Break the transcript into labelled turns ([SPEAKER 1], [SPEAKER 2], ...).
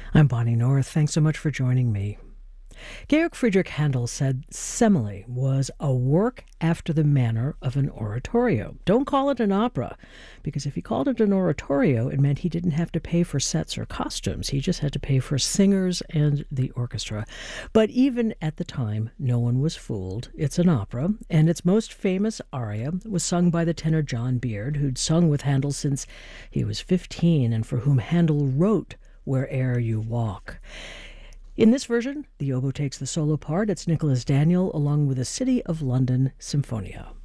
[SPEAKER 1] I'm Bonnie North. Thanks so much for joining me. Georg Friedrich Handel said Semele was a work after the manner of an oratorio. Don't call it an opera, because if he called it an oratorio, it meant he didn't have to pay for sets or costumes. He just had to pay for singers and the orchestra. But even at the time, no one was fooled. It's an opera, and its most famous aria was sung by the tenor John Beard, who'd sung with Handel since he was 15 and for whom Handel wrote Where'er You Walk. In this version, the oboe takes the solo part. It's Nicholas Daniel along with the City of London Symphonia.